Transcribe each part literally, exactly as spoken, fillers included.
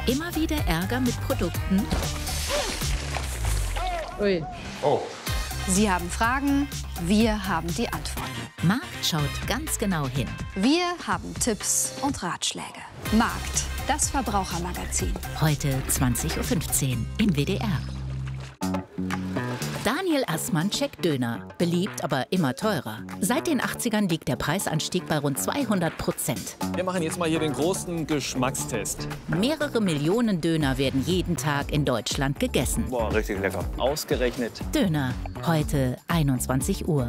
Immer wieder Ärger mit Produkten? Ui. Oh. Sie haben Fragen, wir haben die Antworten. Markt schaut ganz genau hin. Wir haben Tipps und Ratschläge. Markt, das Verbrauchermagazin. Heute zwanzig Uhr fünfzehn im W D R. Daniel Assmann checkt Döner. Beliebt, aber immer teurer. Seit den achtzigern liegt der Preisanstieg bei rund zweihundert Prozent. Wir machen jetzt mal hier den großen Geschmackstest. Mehrere Millionen Döner werden jeden Tag in Deutschland gegessen. Boah, richtig lecker. Ausgerechnet. Döner, heute einundzwanzig Uhr.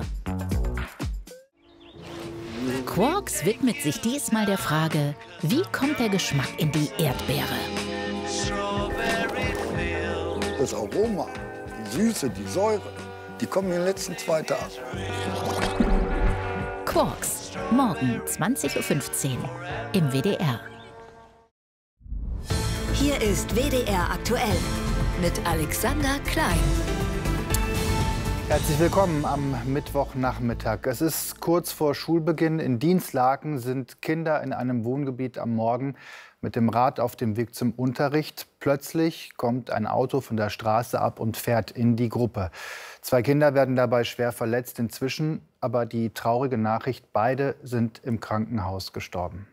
Quarks widmet sich diesmal der Frage, wie kommt der Geschmack in die Erdbeere? Das Aroma, die Süße, die Säure, die kommen in den letzten zwei Tagen. Quarks, morgen zwanzig Uhr fünfzehn im W D R. Hier ist W D R aktuell mit Alexander Klein. Herzlich willkommen am Mittwochnachmittag. Es ist kurz vor Schulbeginn. In Dinslaken sind Kinder in einem Wohngebiet am Morgen mit dem Rad auf dem Weg zum Unterricht. Plötzlich kommt ein Auto von der Straße ab und fährt in die Gruppe. Zwei Kinder werden dabei schwer verletzt. Inzwischen aber die traurige Nachricht, beide sind im Krankenhaus gestorben.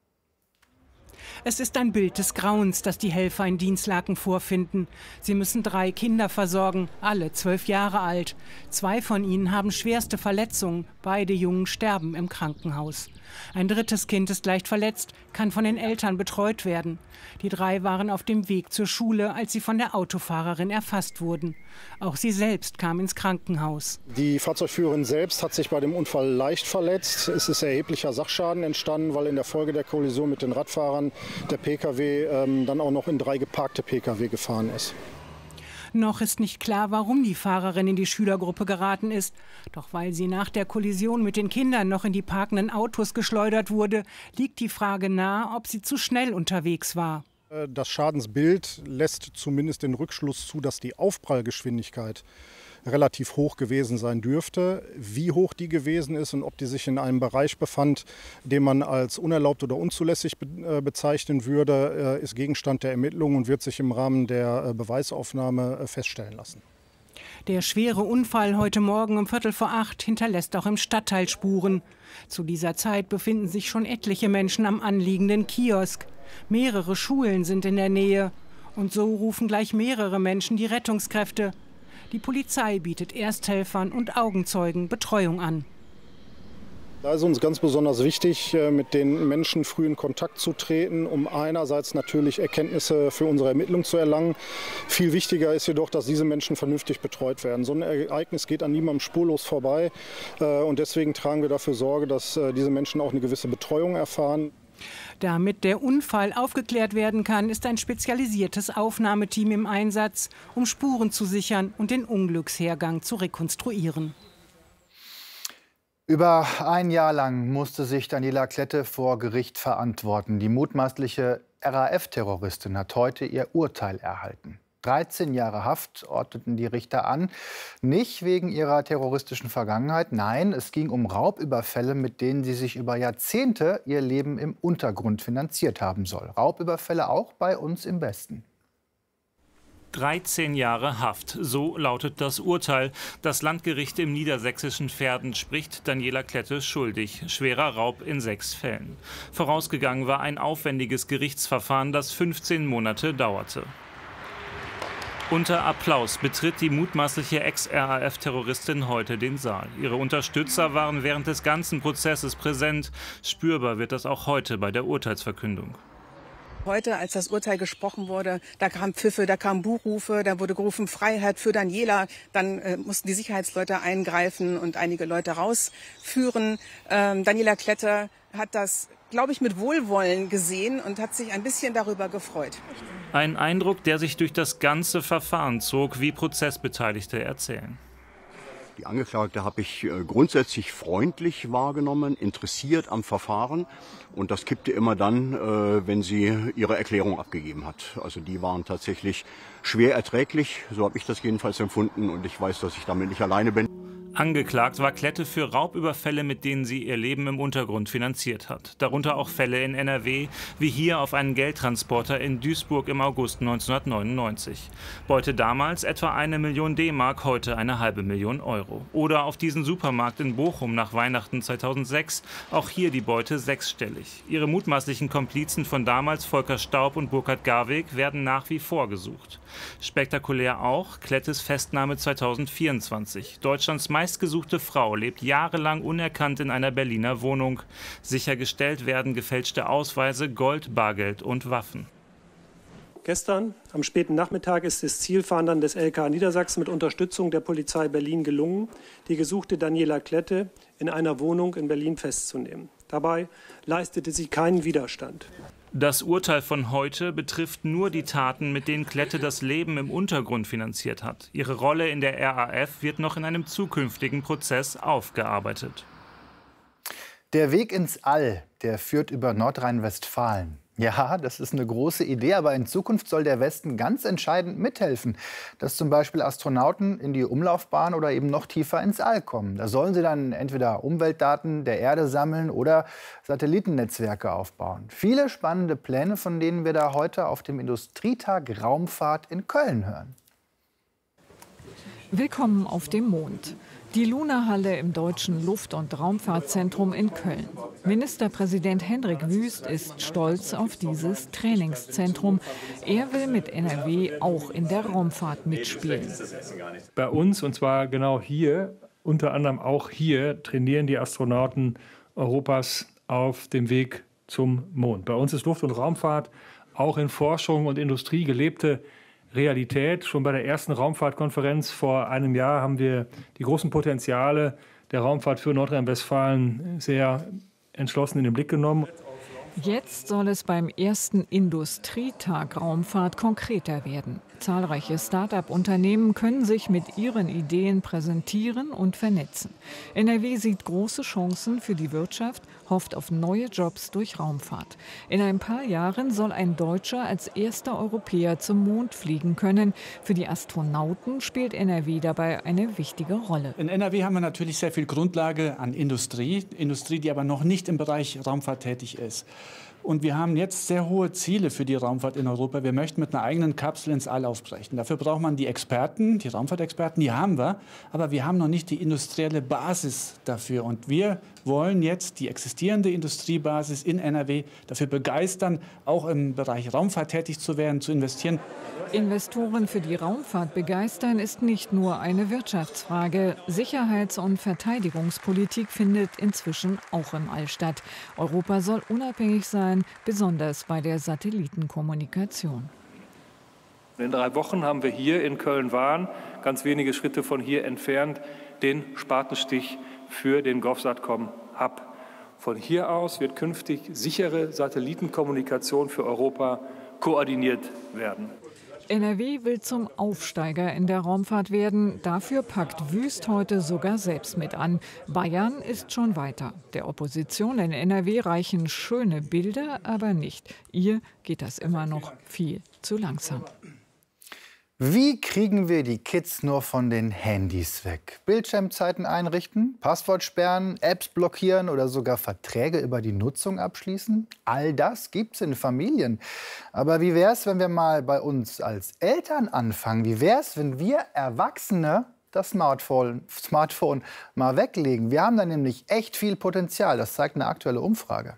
Es ist ein Bild des Grauens, das die Helfer in Dinslaken vorfinden. Sie müssen drei Kinder versorgen, alle zwölf Jahre alt. Zwei von ihnen haben schwerste Verletzungen. Beide Jungen sterben im Krankenhaus. Ein drittes Kind ist leicht verletzt, kann von den Eltern betreut werden. Die drei waren auf dem Weg zur Schule, als sie von der Autofahrerin erfasst wurden. Auch sie selbst kam ins Krankenhaus. Die Fahrzeugführerin selbst hat sich bei dem Unfall leicht verletzt. Es ist erheblicher Sachschaden entstanden, weil in der Folge der Kollision mit den Radfahrern der P K W ähm, dann auch noch in drei geparkte P K W gefahren ist. Noch ist nicht klar, warum die Fahrerin in die Schülergruppe geraten ist. Doch weil sie nach der Kollision mit den Kindern noch in die parkenden Autos geschleudert wurde, liegt die Frage nahe, ob sie zu schnell unterwegs war. Das Schadensbild lässt zumindest den Rückschluss zu, dass die Aufprallgeschwindigkeit relativ hoch gewesen sein dürfte. Wie hoch die gewesen ist und ob die sich in einem Bereich befand, den man als unerlaubt oder unzulässig bezeichnen würde, ist Gegenstand der Ermittlungen und wird sich im Rahmen der Beweisaufnahme feststellen lassen. Der schwere Unfall heute Morgen um Viertel vor acht hinterlässt auch im Stadtteil Spuren. Zu dieser Zeit befinden sich schon etliche Menschen am anliegenden Kiosk. Mehrere Schulen sind in der Nähe. Und so rufen gleich mehrere Menschen die Rettungskräfte. Die Polizei bietet Ersthelfern und Augenzeugen Betreuung an. Da ist uns ganz besonders wichtig, mit den Menschen früh in Kontakt zu treten, um einerseits natürlich Erkenntnisse für unsere Ermittlung zu erlangen. Viel wichtiger ist jedoch, dass diese Menschen vernünftig betreut werden. So ein Ereignis geht an niemandem spurlos vorbei. Und deswegen tragen wir dafür Sorge, dass diese Menschen auch eine gewisse Betreuung erfahren. Damit der Unfall aufgeklärt werden kann, ist ein spezialisiertes Aufnahmeteam im Einsatz, um Spuren zu sichern und den Unglückshergang zu rekonstruieren. Über ein Jahr lang musste sich Daniela Klette vor Gericht verantworten. Die mutmaßliche R A F-Terroristin hat heute ihr Urteil erhalten. dreizehn Jahre Haft ordneten die Richter an. Nicht wegen ihrer terroristischen Vergangenheit. Nein, es ging um Raubüberfälle, mit denen sie sich über Jahrzehnte ihr Leben im Untergrund finanziert haben soll. Raubüberfälle auch bei uns im Westen. dreizehn Jahre Haft, so lautet das Urteil. Das Landgericht im niedersächsischen Verden spricht Daniela Klette schuldig. Schwerer Raub in sechs Fällen. Vorausgegangen war ein aufwendiges Gerichtsverfahren, das fünfzehn Monate dauerte. Unter Applaus betritt die mutmaßliche Ex-R A F-Terroristin heute den Saal. Ihre Unterstützer waren während des ganzen Prozesses präsent. Spürbar wird das auch heute bei der Urteilsverkündung. Heute, als das Urteil gesprochen wurde, da kamen Pfiffe, da kamen Buhrufe, da wurde gerufen Freiheit für Daniela. Dann äh, mussten die Sicherheitsleute eingreifen und einige Leute rausführen. Ähm, Daniela Klette hat das, glaube ich, mit Wohlwollen gesehen und hat sich ein bisschen darüber gefreut. Ein Eindruck, der sich durch das ganze Verfahren zog, wie Prozessbeteiligte erzählen. Die Angeklagte habe ich grundsätzlich freundlich wahrgenommen, interessiert am Verfahren. Und das kippte immer dann, wenn sie ihre Erklärung abgegeben hat. Also die waren tatsächlich schwer erträglich, so habe ich das jedenfalls empfunden. Und ich weiß, dass ich damit nicht alleine bin. Angeklagt war Klette für Raubüberfälle, mit denen sie ihr Leben im Untergrund finanziert hat. Darunter auch Fälle in N R W, wie hier auf einen Geldtransporter in Duisburg im August neunzehnhundertneunundneunzig. Beute damals etwa eine Million D-Mark, heute eine halbe Million Euro. Oder auf diesen Supermarkt in Bochum nach Weihnachten zweitausendsechs, auch hier die Beute sechsstellig. Ihre mutmaßlichen Komplizen von damals, Volker Staub und Burkhard Garweg, werden nach wie vor gesucht. Spektakulär auch Klettes Festnahme zweitausendvierundzwanzig. Deutschlands meistgesuchte Frau lebt jahrelang unerkannt in einer Berliner Wohnung. Sichergestellt werden gefälschte Ausweise, Gold, Bargeld und Waffen. Gestern am späten Nachmittag ist es Zielfahndern des L K Niedersachsen mit Unterstützung der Polizei Berlin gelungen, die gesuchte Daniela Klette in einer Wohnung in Berlin festzunehmen. Dabei leistete sie keinen Widerstand. Das Urteil von heute betrifft nur die Taten, mit denen Klette das Leben im Untergrund finanziert hat. Ihre Rolle in der R A F wird noch in einem zukünftigen Prozess aufgearbeitet. Der Weg ins All, der führt über Nordrhein-Westfalen. Ja, das ist eine große Idee, aber in Zukunft soll der Westen ganz entscheidend mithelfen, dass zum Beispiel Astronauten in die Umlaufbahn oder eben noch tiefer ins All kommen. Da sollen sie dann entweder Umweltdaten der Erde sammeln oder Satellitennetzwerke aufbauen. Viele spannende Pläne, von denen wir da heute auf dem Industrietag Raumfahrt in Köln hören. Willkommen auf dem Mond. Die Luna-Halle im Deutschen Luft- und Raumfahrtzentrum in Köln. Ministerpräsident Hendrik Wüst ist stolz auf dieses Trainingszentrum. Er will mit N R W auch in der Raumfahrt mitspielen. Bei uns, und zwar genau hier, unter anderem auch hier, trainieren die Astronauten Europas auf dem Weg zum Mond. Bei uns ist Luft- und Raumfahrt auch in Forschung und Industrie gelebte Realität. Schon bei der ersten Raumfahrtkonferenz vor einem Jahr haben wir die großen Potenziale der Raumfahrt für Nordrhein-Westfalen sehr entschlossen in den Blick genommen. Jetzt soll es beim ersten Industrietag Raumfahrt konkreter werden. Zahlreiche Start-up-Unternehmen können sich mit ihren Ideen präsentieren und vernetzen. N R W sieht große Chancen für die Wirtschaft, hofft auf neue Jobs durch Raumfahrt. In ein paar Jahren soll ein Deutscher als erster Europäer zum Mond fliegen können. Für die Astronauten spielt N R W dabei eine wichtige Rolle. In N R W haben wir natürlich sehr viel Grundlage an Industrie, Industrie, die aber noch nicht im Bereich Raumfahrt tätig ist. Und wir haben jetzt sehr hohe Ziele für die Raumfahrt in Europa. Wir möchten mit einer eigenen Kapsel ins All aufbrechen. Dafür braucht man die Experten, die Raumfahrtexperten, die haben wir. Aber wir haben noch nicht die industrielle Basis dafür. Und wir wollen jetzt die existierende Industriebasis in N R W dafür begeistern, auch im Bereich Raumfahrt tätig zu werden, zu investieren. Investoren für die Raumfahrt begeistern ist nicht nur eine Wirtschaftsfrage. Sicherheits- und Verteidigungspolitik findet inzwischen auch im All statt. Europa soll unabhängig sein, besonders bei der Satellitenkommunikation. In drei Wochen haben wir hier in Köln-Wahn, ganz wenige Schritte von hier entfernt, den Spatenstich für den GovSatcom-Hub. Von hier aus wird künftig sichere Satellitenkommunikation für Europa koordiniert werden. N R W will zum Aufsteiger in der Raumfahrt werden. Dafür packt Wüst heute sogar selbst mit an. Bayern ist schon weiter. Der Opposition in N R W reichen schöne Bilder, aber nicht. Ihr geht das immer noch viel zu langsam. Wie kriegen wir die Kids nur von den Handys weg? Bildschirmzeiten einrichten, Passwort sperren, Apps blockieren oder sogar Verträge über die Nutzung abschließen? All das gibt's in Familien. Aber wie wär's, wenn wir mal bei uns als Eltern anfangen? Wie wär's, wenn wir Erwachsene das Smartphone, Smartphone mal weglegen? Wir haben da nämlich echt viel Potenzial. Das zeigt eine aktuelle Umfrage.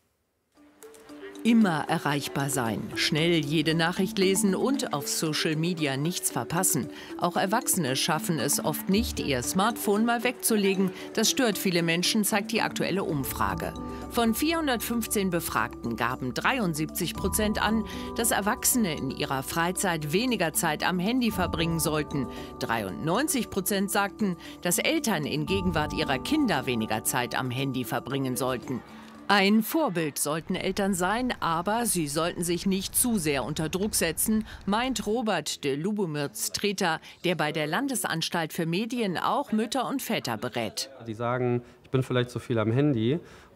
Immer erreichbar sein, schnell jede Nachricht lesen und auf Social Media nichts verpassen. Auch Erwachsene schaffen es oft nicht, ihr Smartphone mal wegzulegen. Das stört viele Menschen, zeigt die aktuelle Umfrage. Von vierhundertfünfzehn Befragten gaben dreiundsiebzig Prozent an, dass Erwachsene in ihrer Freizeit weniger Zeit am Handy verbringen sollten. dreiundneunzig Prozent sagten, dass Eltern in Gegenwart ihrer Kinder weniger Zeit am Handy verbringen sollten. Ein Vorbild sollten Eltern sein, aber sie sollten sich nicht zu sehr unter Druck setzen, meint Robert de Lubomir-Streter, der bei der Landesanstalt für Medien auch Mütter und Väter berät. Die sagen, ich bin vielleicht zu viel am Handy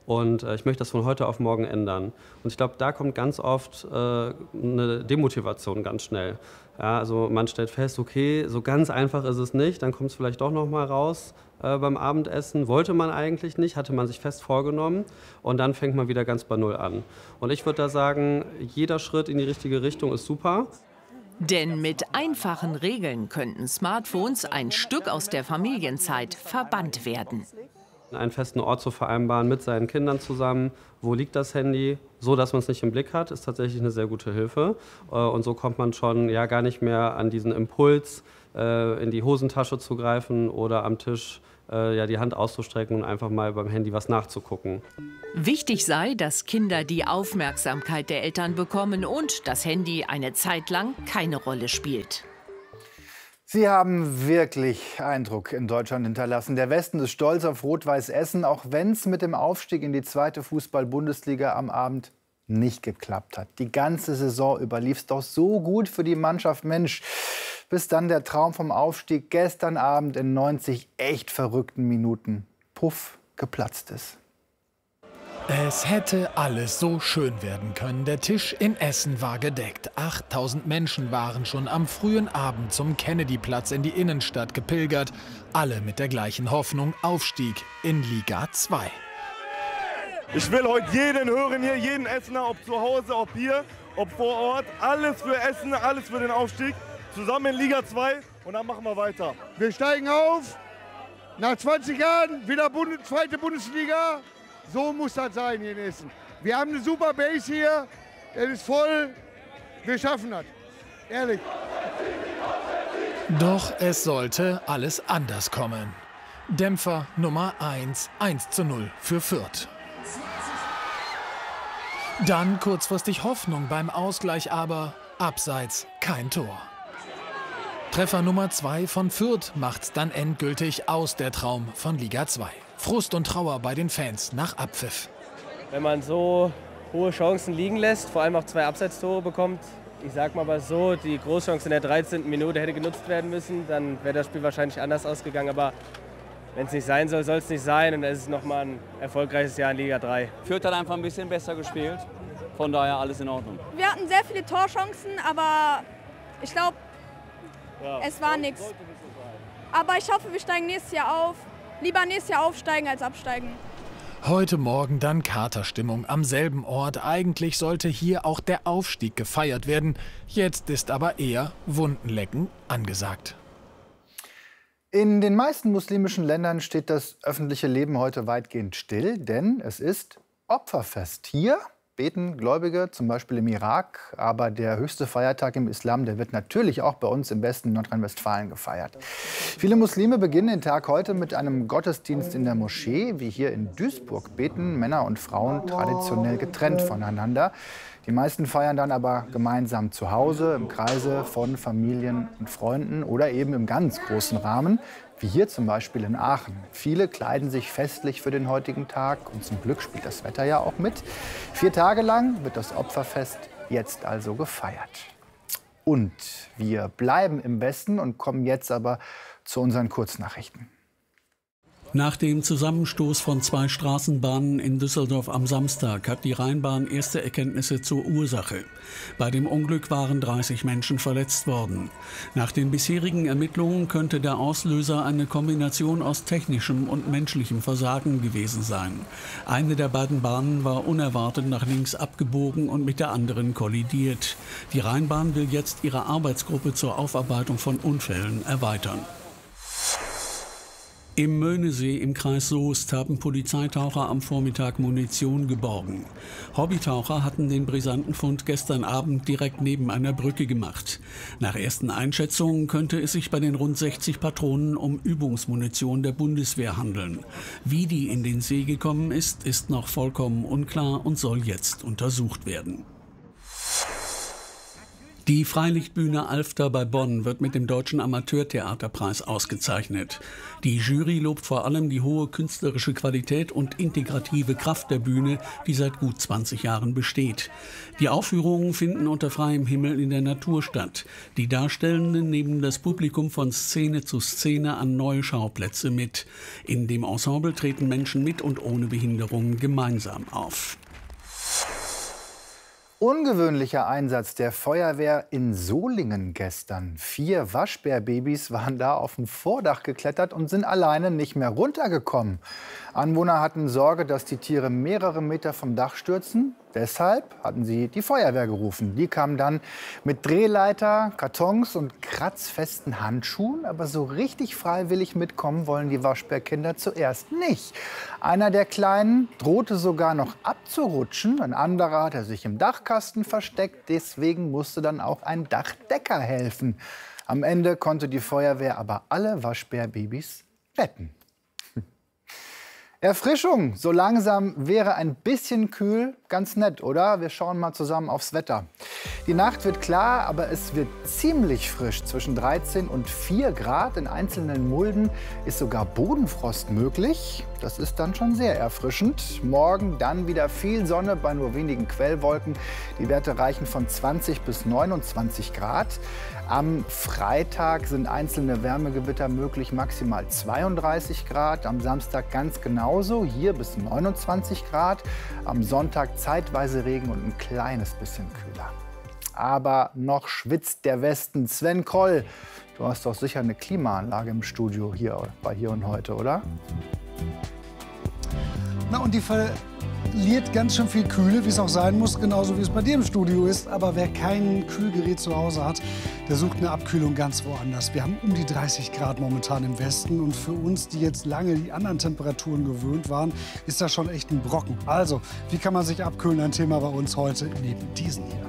Und äh, ich möchte das von heute auf morgen ändern. Und ich glaube, da kommt ganz oft äh, eine Demotivation ganz schnell. Ja, also man stellt fest, okay, so ganz einfach ist es nicht, dann kommt es vielleicht doch noch mal raus äh, beim Abendessen. Wollte man eigentlich nicht, hatte man sich fest vorgenommen und dann fängt man wieder ganz bei Null an. Und ich würde da sagen, jeder Schritt in die richtige Richtung ist super. Denn mit einfachen Regeln könnten Smartphones ein Stück aus der Familienzeit verbannt werden. Einen festen Ort zu vereinbaren mit seinen Kindern zusammen. Wo liegt das Handy? So, dass man es nicht im Blick hat, ist tatsächlich eine sehr gute Hilfe. Und so kommt man schon ja gar nicht mehr an diesen Impuls, in die Hosentasche zu greifen oder am Tisch ja, die Hand auszustrecken und einfach mal beim Handy was nachzugucken. Wichtig sei, dass Kinder die Aufmerksamkeit der Eltern bekommen und das Handy eine Zeit lang keine Rolle spielt. Sie haben wirklich Eindruck in Deutschland hinterlassen. Der Westen ist stolz auf Rot-Weiß Essen, auch wenn es mit dem Aufstieg in die zweite Fußball-Bundesliga am Abend nicht geklappt hat. Die ganze Saison über lief es doch so gut für die Mannschaft. Mensch, bis dann der Traum vom Aufstieg gestern Abend in neunzig echt verrückten Minuten puff geplatzt ist. Es hätte alles so schön werden können. Der Tisch in Essen war gedeckt. achttausend Menschen waren schon am frühen Abend zum Kennedyplatz in die Innenstadt gepilgert. Alle mit der gleichen Hoffnung: Aufstieg in Liga zwei. Ich will heute jeden hören hier, jeden Essener, ob zu Hause, ob hier, ob vor Ort. Alles für Essen, alles für den Aufstieg. Zusammen in Liga zwei und dann machen wir weiter. Wir steigen auf. Nach zwanzig Jahren wieder Bund- zweite Bundesliga. So muss das sein hier in Essen. Wir haben eine super Base hier, es ist voll, wir schaffen das, ehrlich. Doch es sollte alles anders kommen. Dämpfer Nummer eins, eins zu null für Fürth. Dann kurzfristig Hoffnung beim Ausgleich, aber abseits kein Tor. Treffer Nummer zwei von Fürth macht's dann endgültig aus, der Traum von Liga zwei. Frust und Trauer bei den Fans nach Abpfiff. Wenn man so hohe Chancen liegen lässt, vor allem auch zwei Abseitstore bekommt, ich sag mal aber so, die Großchance in der dreizehnten Minute hätte genutzt werden müssen, dann wäre das Spiel wahrscheinlich anders ausgegangen. Aber wenn es nicht sein soll, soll es nicht sein. Und es ist nochmal ein erfolgreiches Jahr in Liga drei. Fürth hat einfach ein bisschen besser gespielt, von daher alles in Ordnung. Wir hatten sehr viele Torchancen, aber ich glaube, ja, es war nichts. Aber ich hoffe, wir steigen nächstes Jahr auf. Lieber nächstes Jahr aufsteigen als absteigen. Heute Morgen dann Katerstimmung am selben Ort. Eigentlich sollte hier auch der Aufstieg gefeiert werden. Jetzt ist aber eher Wundenlecken angesagt. In den meisten muslimischen Ländern steht das öffentliche Leben heute weitgehend still, denn es ist Opferfest. Hier beten Gläubige, zum Beispiel im Irak. Aber der höchste Feiertag im Islam, der wird natürlich auch bei uns im Westen Nordrhein-Westfalen gefeiert. Viele Muslime beginnen den Tag heute mit einem Gottesdienst in der Moschee. Wie hier in Duisburg beten Männer und Frauen traditionell getrennt voneinander. Die meisten feiern dann aber gemeinsam zu Hause, im Kreise von Familien und Freunden oder eben im ganz großen Rahmen, wie hier zum Beispiel in Aachen. Viele kleiden sich festlich für den heutigen Tag und zum Glück spielt das Wetter ja auch mit. Vier Tage lang wird das Opferfest jetzt also gefeiert. Und wir bleiben im Westen und kommen jetzt aber zu unseren Kurznachrichten. Nach dem Zusammenstoß von zwei Straßenbahnen in Düsseldorf am Samstag hat die Rheinbahn erste Erkenntnisse zur Ursache. Bei dem Unglück waren dreißig Menschen verletzt worden. Nach den bisherigen Ermittlungen könnte der Auslöser eine Kombination aus technischem und menschlichem Versagen gewesen sein. Eine der beiden Bahnen war unerwartet nach links abgebogen und mit der anderen kollidiert. Die Rheinbahn will jetzt ihre Arbeitsgruppe zur Aufarbeitung von Unfällen erweitern. Im Möhnesee im Kreis Soest haben Polizeitaucher am Vormittag Munition geborgen. Hobbytaucher hatten den brisanten Fund gestern Abend direkt neben einer Brücke gemacht. Nach ersten Einschätzungen könnte es sich bei den rund sechzig Patronen um Übungsmunition der Bundeswehr handeln. Wie die in den See gekommen ist, ist noch vollkommen unklar und soll jetzt untersucht werden. Die Freilichtbühne Alfter bei Bonn wird mit dem Deutschen Amateurtheaterpreis ausgezeichnet. Die Jury lobt vor allem die hohe künstlerische Qualität und integrative Kraft der Bühne, die seit gut zwanzig Jahren besteht. Die Aufführungen finden unter freiem Himmel in der Natur statt. Die Darstellenden nehmen das Publikum von Szene zu Szene an neue Schauplätze mit. In dem Ensemble treten Menschen mit und ohne Behinderungen gemeinsam auf. Ungewöhnlicher Einsatz der Feuerwehr in Solingen gestern. Vier Waschbärbabys waren da auf dem Vordach geklettert und sind alleine nicht mehr runtergekommen. Anwohner hatten Sorge, dass die Tiere mehrere Meter vom Dach stürzen. Deshalb hatten sie die Feuerwehr gerufen. Die kam dann mit Drehleiter, Kartons und kratzfesten Handschuhen. Aber so richtig freiwillig mitkommen wollen die Waschbärkinder zuerst nicht. Einer der Kleinen drohte sogar noch abzurutschen. Ein anderer hatte sich im Dachkasten versteckt. Deswegen musste dann auch ein Dachdecker helfen. Am Ende konnte die Feuerwehr aber alle Waschbärbabys retten. Erfrischung, so langsam wäre ein bisschen kühl. Ganz nett, oder? Wir schauen mal zusammen aufs Wetter. Die Nacht wird klar, aber es wird ziemlich frisch. Zwischen dreizehn und vier Grad. In einzelnen Mulden ist sogar Bodenfrost möglich. Das ist dann schon sehr erfrischend. Morgen dann wieder viel Sonne bei nur wenigen Quellwolken. Die Werte reichen von zwanzig bis neunundzwanzig Grad. Am Freitag sind einzelne Wärmegewitter möglich, maximal zweiunddreißig Grad. Am Samstag ganz genauso, hier bis neunundzwanzig Grad. Am Sonntag zeitweise Regen und ein kleines bisschen kühler. Aber noch schwitzt der Westen. Sven Kroll, du hast doch sicher eine Klimaanlage im Studio hier bei Hier und Heute, oder? Na, und die verliert ganz schön viel Kühle, wie es auch sein muss, genauso wie es bei dir im Studio ist. Aber wer kein Kühlgerät zu Hause hat, der sucht eine Abkühlung ganz woanders. Wir haben um die dreißig Grad momentan im Westen. Und für uns, die jetzt lange die anderen Temperaturen gewöhnt waren, ist das schon echt ein Brocken. Also, wie kann man sich abkühlen? Ein Thema bei uns heute neben diesen hier.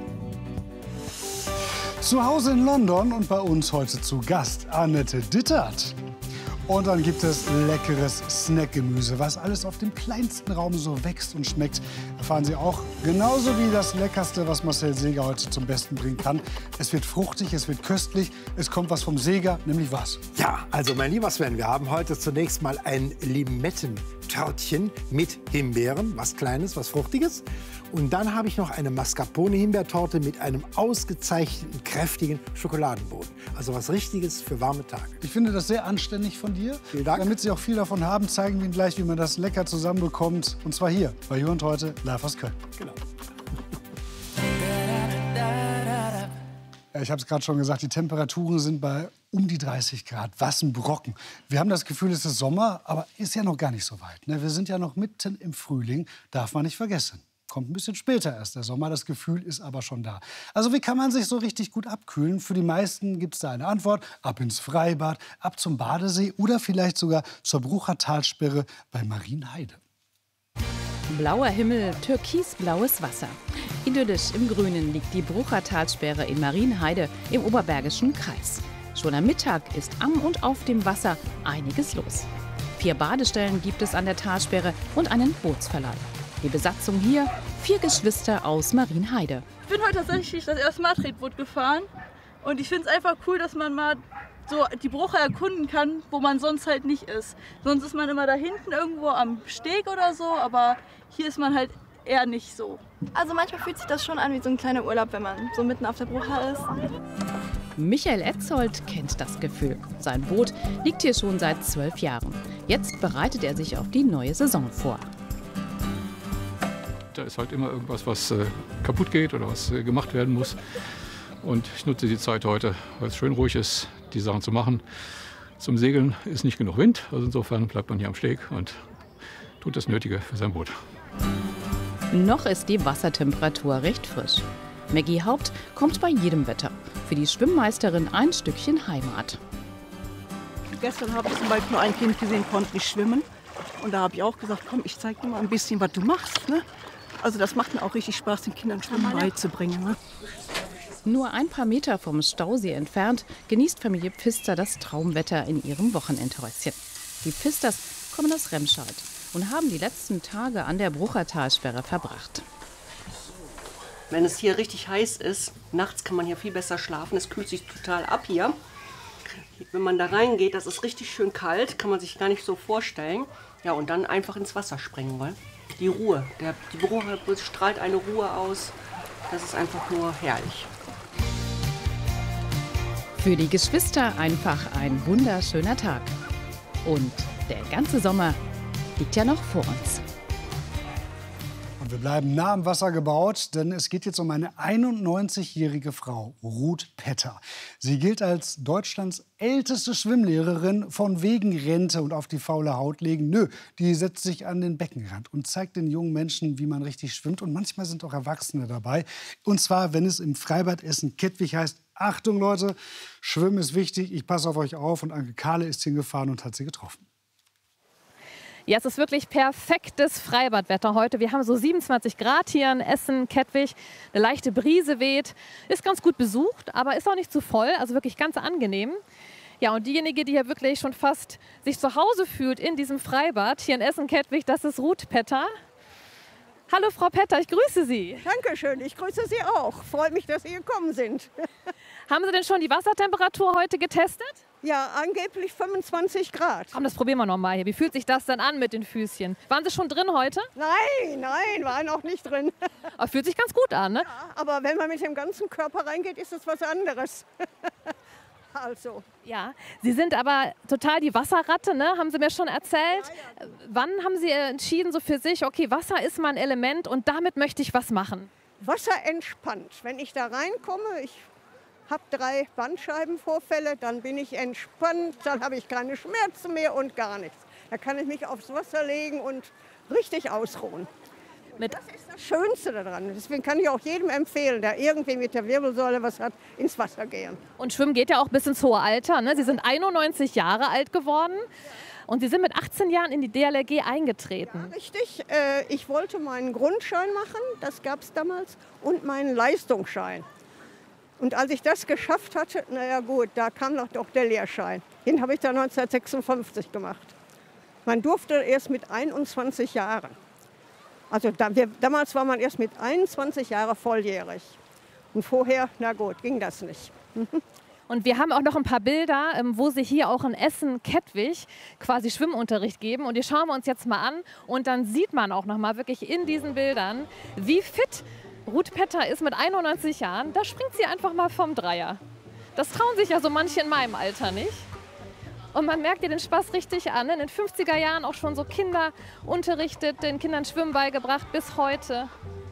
Zu Hause in London und bei uns heute zu Gast Annette Dittert. Und dann gibt es leckeres Snackgemüse, was alles auf dem kleinsten Raum so wächst und schmeckt. Erfahren Sie auch, genauso wie das Leckerste, was Marcel Seeger heute zum Besten bringen kann. Es wird fruchtig, es wird köstlich, es kommt was vom Seeger, nämlich was? Ja, also mein lieber Sven, wir haben heute zunächst mal ein Limettentörtchen mit Himbeeren, was Kleines, was Fruchtiges. Und dann habe ich noch eine Mascarpone-Himbeertorte mit einem ausgezeichneten, kräftigen Schokoladenboden. Also was Richtiges für warme Tage. Ich finde das sehr anständig von dir. Vielen Dank. Damit Sie auch viel davon haben, zeigen wir Ihnen gleich, wie man das lecker zusammenbekommt. Und zwar hier, bei Hier und Heute, live aus Köln. Genau. Ich habe es gerade schon gesagt, die Temperaturen sind bei um die dreißig Grad. Was ein Brocken. Wir haben das Gefühl, es ist Sommer, aber ist ja noch gar nicht so weit. Wir sind ja noch mitten im Frühling, darf man nicht vergessen. Kommt ein bisschen später erst der Sommer, das Gefühl ist aber schon da. Also wie kann man sich so richtig gut abkühlen? Für die meisten gibt es da eine Antwort. Ab ins Freibad, ab zum Badesee oder vielleicht sogar zur Bruchertalsperre bei Marienheide. Blauer Himmel, türkisblaues Wasser. Idyllisch im Grünen liegt die Bruchertalsperre in Marienheide im Oberbergischen Kreis. Schon am Mittag ist am und auf dem Wasser einiges los. Vier Badestellen gibt es an der Talsperre und einen Bootsverleih. Die Besatzung hier, vier Geschwister aus Marienheide. Ich bin heute tatsächlich das erste Mal Tretboot gefahren und ich finde es einfach cool, dass man mal so die Brucher erkunden kann, wo man sonst halt nicht ist. Sonst ist man immer da hinten irgendwo am Steg oder so, aber hier ist man halt eher nicht so. Also manchmal fühlt sich das schon an wie so ein kleiner Urlaub, wenn man so mitten auf der Brucher ist. Michael Etzold kennt das Gefühl. Sein Boot liegt hier schon seit zwölf Jahren. Jetzt bereitet er sich auf die neue Saison vor. Da ist halt immer irgendwas, was äh, kaputt geht oder was äh, gemacht werden muss. Und ich nutze die Zeit heute, weil es schön ruhig ist, die Sachen zu machen. Zum Segeln ist nicht genug Wind, also insofern bleibt man hier am Steg und tut das Nötige für sein Boot. Noch ist die Wassertemperatur recht frisch. Maggie Haupt kommt bei jedem Wetter. Für die Schwimmmeisterin ein Stückchen Heimat. Gestern habe ich zum Beispiel nur ein Kind gesehen, konnte nicht schwimmen. Und da habe ich auch gesagt, komm, ich zeige dir mal ein bisschen, was du machst. Ne? Also das macht mir auch richtig Spaß, den Kindern Schwimmen beizubringen. Ne? Nur ein paar Meter vom Stausee entfernt genießt Familie Pfister das Traumwetter in ihrem Wochenendhäuschen. Die Pfisters kommen aus Remscheid und haben die letzten Tage an der Bruchertalsperre verbracht. wenn es hier richtig heiß ist. Nachts kann man hier viel besser schlafen, es kühlt sich total ab hier. Wenn man da reingeht, das ist richtig schön kalt, kann man sich gar nicht so vorstellen. Ja, und dann einfach ins Wasser springen, weil die Ruhe, der, die Bruche strahlt eine Ruhe aus. Das ist einfach nur herrlich. Für die Geschwister einfach ein wunderschöner Tag. Und der ganze Sommer liegt ja noch vor uns. Und wir bleiben nah am Wasser gebaut, denn es geht jetzt um eine einundneunzigjährige Frau, Ruth Petter. Sie gilt als Deutschlands älteste Schwimmlehrerin. Von wegen Rente und auf die faule Haut legen. Nö, die setzt sich an den Beckenrand und zeigt den jungen Menschen, wie man richtig schwimmt. Und manchmal sind auch Erwachsene dabei. Und zwar, wenn es im Freibad Essen-Kettwig heißt, Achtung Leute, Schwimmen ist wichtig, ich passe auf euch auf. Und Anke Kahle ist hingefahren und hat sie getroffen. Ja, es ist wirklich perfektes Freibadwetter heute. Wir haben so siebenundzwanzig Grad hier in Essen-Kettwig. Eine leichte Brise weht. Ist ganz gut besucht, aber ist auch nicht zu voll. Also wirklich ganz angenehm. Ja, und diejenige, die hier wirklich schon fast sich zu Hause fühlt in diesem Freibad hier in Essen-Kettwig, das ist Ruth Petter. Hallo Frau Petter, ich grüße Sie. Dankeschön, ich grüße Sie auch. Freut mich, dass Sie gekommen sind. Haben Sie denn schon die Wassertemperatur heute getestet? Ja, angeblich fünfundzwanzig Grad. Komm, das probieren wir noch mal hier. Wie fühlt sich das dann an mit den Füßchen? Waren Sie schon drin heute? Nein, nein, war noch nicht drin. Aber fühlt sich ganz gut an, ne? Ja, aber wenn man mit dem ganzen Körper reingeht, ist das was anderes. Also. Ja, Sie sind aber total die Wasserratte, ne? Haben Sie mir schon erzählt. Ja, ja. Wann haben Sie entschieden so für sich, okay, Wasser ist mein Element und damit möchte ich was machen? Wasser entspannt. Wenn ich da reinkomme, ich habe drei Bandscheibenvorfälle, dann bin ich entspannt, dann habe ich keine Schmerzen mehr und gar nichts. Da kann ich mich aufs Wasser legen und richtig ausruhen. Mit das ist das Schönste daran. Deswegen kann ich auch jedem empfehlen, der irgendwie mit der Wirbelsäule was hat, ins Wasser gehen. Und Schwimmen geht ja auch bis ins hohe Alter, ne? Sie sind einundneunzig Jahre alt geworden. Und Sie sind mit achtzehn Jahren in die D L R G eingetreten. Ja, richtig. Äh, ich wollte meinen Grundschein machen, das gab es damals, und meinen Leistungsschein. Und als ich das geschafft hatte, naja gut, da kam noch doch der Lehrschein. Den habe ich dann neunzehnhundertsechsundfünfzig gemacht. Man durfte erst mit einundzwanzig Jahren. Also da, wir, damals war man erst mit einundzwanzig Jahren volljährig. Und vorher, na gut, ging das nicht. Und wir haben auch noch ein paar Bilder, wo Sie hier auch in Essen-Kettwig quasi Schwimmunterricht geben. Und die schauen wir uns jetzt mal an. Und dann sieht man auch noch mal wirklich in diesen Bildern, wie fit Ruth Petter ist mit einundneunzig Jahren. Da springt sie einfach mal vom Dreier. Das trauen sich ja so manche in meinem Alter nicht. Und man merkt ihr den Spaß richtig an. In den fünfziger Jahren auch schon so Kinder unterrichtet, den Kindern Schwimmen beigebracht bis heute.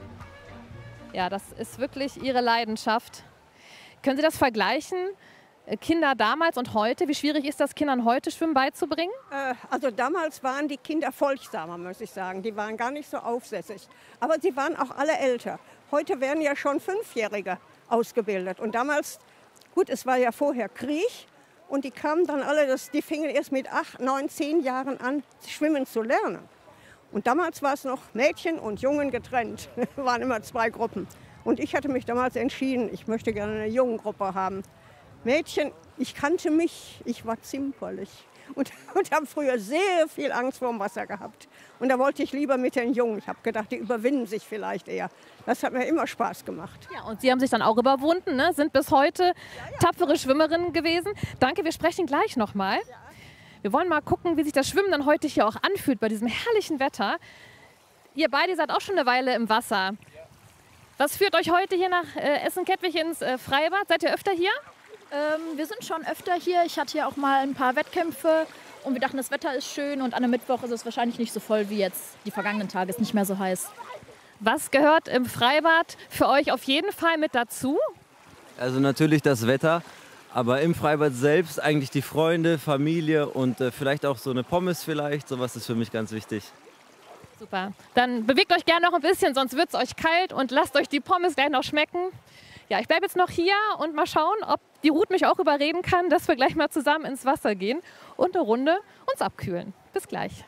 Ja, das ist wirklich ihre Leidenschaft. Können Sie das vergleichen? Kinder damals und heute? Wie schwierig ist das, Kindern heute Schwimmen beizubringen? Äh, also damals waren die Kinder folgsamer, muss ich sagen. Die waren gar nicht so aufsässig. Aber sie waren auch alle älter. Heute werden ja schon Fünfjährige ausgebildet. Und damals, gut, es war ja vorher Krieg. Und die kamen dann alle, das, die fingen erst mit acht, neun, zehn Jahren an, schwimmen zu lernen. Und damals war es noch Mädchen und Jungen getrennt. waren immer zwei Gruppen. Und ich hatte mich damals entschieden, ich möchte gerne eine Jungengruppe haben. Mädchen, ich kannte mich, ich war zimperlich und, und habe früher sehr viel Angst vor dem Wasser gehabt. Und da wollte ich lieber mit den Jungen. Ich habe gedacht, die überwinden sich vielleicht eher. Das hat mir immer Spaß gemacht. Ja, und Sie haben sich dann auch überwunden, ne? Sind bis heute ja, ja. tapfere Schwimmerinnen gewesen. Danke, wir sprechen gleich noch mal. Ja. Wir wollen mal gucken, wie sich das Schwimmen dann heute hier auch anfühlt bei diesem herrlichen Wetter. Ihr beide seid auch schon eine Weile im Wasser. Was führt euch heute hier nach äh, Essen-Kettwig ins äh, Freibad? Seid ihr öfter hier? Ähm, wir sind schon öfter hier. Ich hatte hier auch mal ein paar Wettkämpfe und wir dachten, das Wetter ist schön und an einem Mittwoch ist es wahrscheinlich nicht so voll wie jetzt. Die vergangenen Tage ist nicht mehr so heiß. Was gehört im Freibad für euch auf jeden Fall mit dazu? Also natürlich das Wetter, aber im Freibad selbst eigentlich die Freunde, Familie und äh, vielleicht auch so eine Pommes vielleicht. Sowas ist für mich ganz wichtig. Super. Dann bewegt euch gerne noch ein bisschen, sonst wird es euch kalt und lasst euch die Pommes gleich noch schmecken. Ja, ich bleibe jetzt noch hier und mal schauen, ob die Ruth mich auch überreden kann, dass wir gleich mal zusammen ins Wasser gehen und eine Runde uns abkühlen. Bis gleich.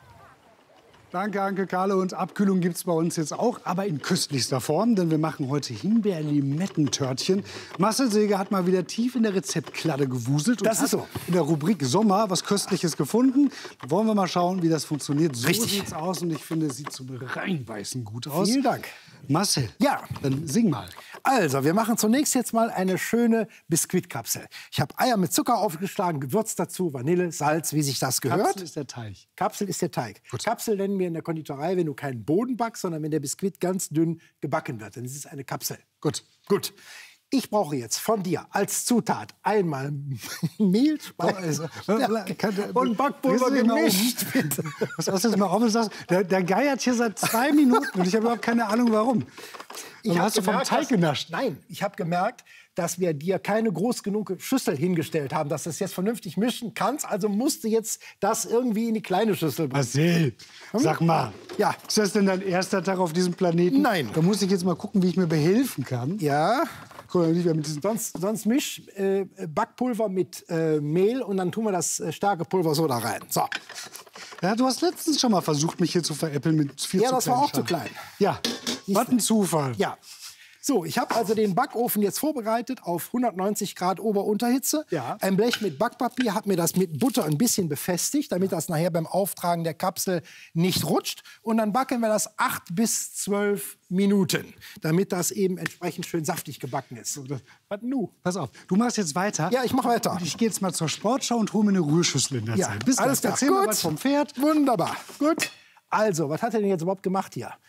Danke, Anke Kahle. Und Abkühlung gibt es bei uns jetzt auch, aber in köstlichster Form, denn wir machen heute Himbeer-Limettentörtchen. Marcel Seeger hat mal wieder tief in der Rezeptkladde gewuselt und das ist so. hat in der Rubrik Sommer was Köstliches gefunden. Wollen wir mal schauen, wie das funktioniert. So Richtig. sieht's aus und ich finde, es sieht zum Reinbeißen gut aus. Vielen Dank. Marcel, ja, dann sing mal. Also, wir machen zunächst jetzt mal eine schöne Biskuitkapsel. Ich habe Eier mit Zucker aufgeschlagen, Gewürz dazu, Vanille, Salz, wie sich das gehört. Kapsel ist der Teig. Kapsel ist der Teig. Gut. Kapsel nennen wir in der Konditorei, wenn du keinen Boden backst, sondern wenn der Biskuit ganz dünn gebacken wird. Dann ist es eine Kapsel. Gut. Gut. Ich brauche jetzt von dir als Zutat einmal Mehl, Speise und Backpulver gemischt. Bitte. Was hast du jetzt mal auf und sagst? Der, der geiert hier seit zwei Minuten und ich habe überhaupt keine Ahnung, warum. Ich hast du vom gemerkt, Teig dass, genascht? Nein, ich habe gemerkt, dass wir dir keine groß genug Schüssel hingestellt haben, dass du das jetzt vernünftig mischen kannst. Also musst du jetzt das irgendwie in die kleine Schüssel bringen. Marcel, sag mal, ja. ist das denn dein erster Tag auf diesem Planeten? Nein. Da muss ich jetzt mal gucken, wie ich mir behilfen kann. Ja. Mit sonst, sonst misch äh, Backpulver mit äh, Mehl und dann tun wir das äh, starke Pulver so da rein. So. Ja, du hast letztens schon mal versucht, mich hier zu veräppeln mit viel Ja, zu das war auch zu klein. Ja, was ein Zufall. Ja. So, ich habe also den Backofen jetzt vorbereitet auf hundertneunzig Grad Ober-Unterhitze. Ja. Ein Blech mit Backpapier, habe mir das mit Butter ein bisschen befestigt, damit das nachher beim Auftragen der Kapsel nicht rutscht. Und dann backen wir das acht bis zwölf Minuten, damit das eben entsprechend schön saftig gebacken ist. Was nu? Pass auf, du machst jetzt weiter. Ja, ich mache weiter. Und ich gehe jetzt mal zur Sportschau und hole mir eine Rührschüssel in der Ja, Zeit. Bis alles gleich. klar. Erzähl mal Gut. was vom Pferd. Wunderbar. Gut. Also, was hat er denn jetzt überhaupt gemacht hier?